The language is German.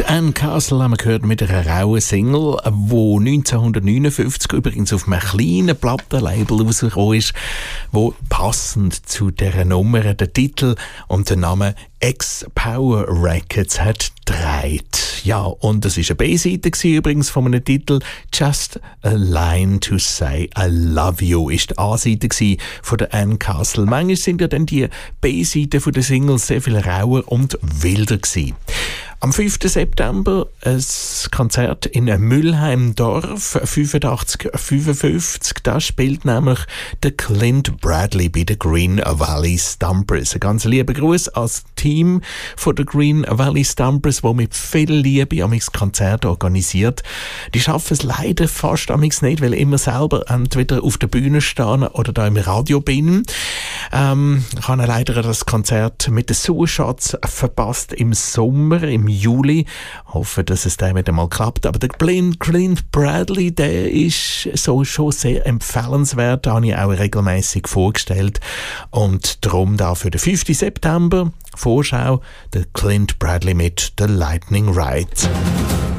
Anne Castle haben wir gehört mit einer rauen Single, die 1959 übrigens auf einem kleinen Plattenlabel rausgekommen ist, wo passend zu dieser Nummer den Titel und den Namen X-Power Records hat gedreht. Ja, und das war eine B-Seite übrigens von einem Titel «Just a Line to Say I Love You» ist die A-Seite von der Anne Castle. Manchmal sind ja dann die B-Seiten von der Singles sehr viel rauer und wilder gewesen. Am 5. September ein Konzert in Mülheim-Dorf, 85-55. Da spielt nämlich der Clint Bradley bei den Green Valley Stompers. Ein ganz lieber Gruß als Team von den Green Valley Stompers, wo mit viel Liebe amigs Konzert organisiert. Die schaffen es leider fast amigs nicht, weil ich immer selber entweder auf der Bühne stehen oder da im Radio bin. Ich habe leider das Konzert mit den Surshots verpasst im Sommer, im Juli. Ich hoffe, dass es dann wieder mal klappt. Aber der Clint Bradley, der ist so schon sehr empfehlenswert. Da habe ich auch regelmäßig vorgestellt. Und darum da für den 5. September Vorschau, der Clint Bradley mit The Lightning Ride.